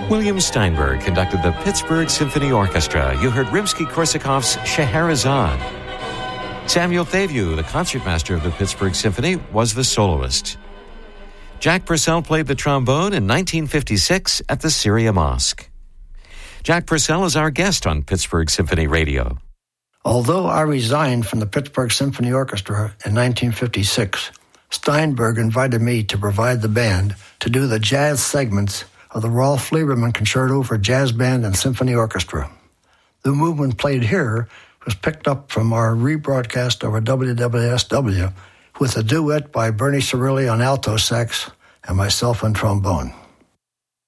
William Steinberg conducted the Pittsburgh Symphony Orchestra. You heard Rimsky-Korsakov's Scheherazade. Samuel Thavieu, the concertmaster of the Pittsburgh Symphony, was the soloist. Jack Purcell played the trombone in 1956 at the Syria Mosque. Jack Purcell is our guest on Pittsburgh Symphony Radio. Although I resigned from the Pittsburgh Symphony Orchestra in 1956, Steinberg invited me to provide the band to do the jazz segments of the Rolf Lieberman Concerto for Jazz Band and Symphony Orchestra. The movement played here was picked up from our rebroadcast over WWSW with a duet by Bernie Cirilli on alto sax and myself on trombone.